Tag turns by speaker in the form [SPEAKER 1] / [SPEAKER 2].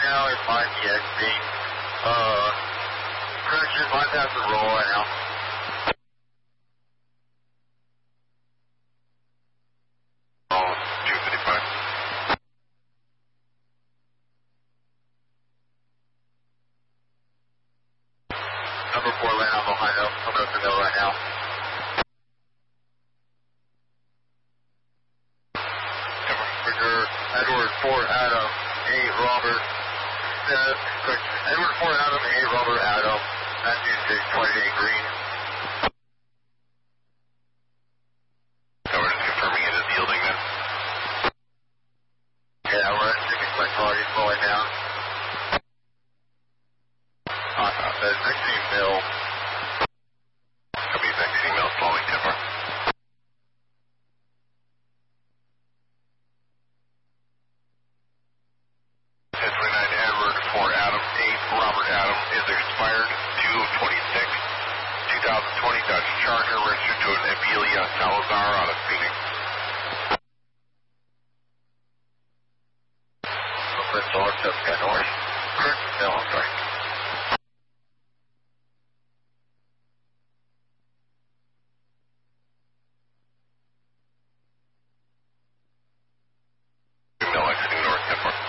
[SPEAKER 1] now is 5DXB. Correction, bypass the roll right now.
[SPEAKER 2] Oh, 255.
[SPEAKER 1] Number 4 land on behind up. Coming up the middle right now. Edward 4 Adam 8 Robert Edward 4 Adam 8 Robert Adam 1928 Green.
[SPEAKER 2] So we're just confirming it is yielding then?
[SPEAKER 1] Yeah, we're at 6 quality slowing down. Says 16 mil.
[SPEAKER 2] Copy 16 mil slowing timber. Robert Adam is expired 2/26, 2020 Dodge Charger registered to an Amelia Salazar out of Phoenix.
[SPEAKER 1] Prince George, North. No, I'm sorry.